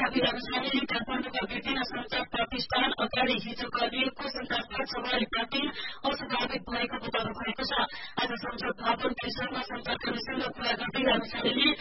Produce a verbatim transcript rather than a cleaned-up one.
राबी लामिछानेले काठमाडौँका विभिन्न संचार प्रतिष्ठान अगाडि हिजो गरिएको शंकास्पद सवारीप्रति असुभावित भएको बताउनु भएको छ। आज संसद भवन परिसरमा संचारकर्मीसँग कुरा गर्दै लामिछानेले